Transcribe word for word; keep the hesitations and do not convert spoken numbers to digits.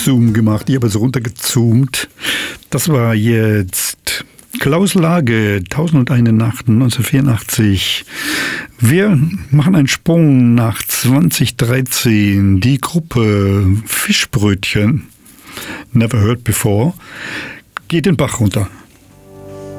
Zoom gemacht, ich habe es runtergezoomt. Das war jetzt Klaus Lage, Tausendundeine Nacht, neunzehnhundertvierundachtzig. Wir machen einen Sprung nach zweitausenddreizehn. Die Gruppe Fischbrötchen, Never Heard Before, geht den Bach runter.